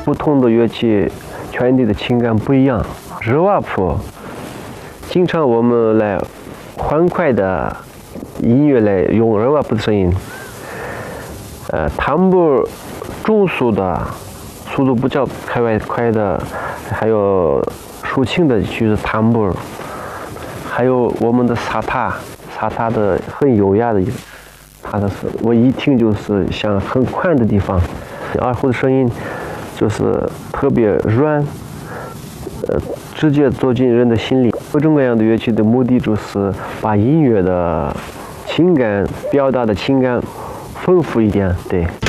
不同的乐器传递的情感不一样。日瓦普，经常我们来欢快的音乐来用日瓦普的声音。汤布中速的，速度比较快的，还有抒情的就是汤布，还有我们的萨塔的很优雅的，它的是我一听就是像很宽的地方。二胡的声音就是特别软，直接走进人的心里。各种各样的乐器的目的就是把音乐的情感表达的情感丰富一点，对。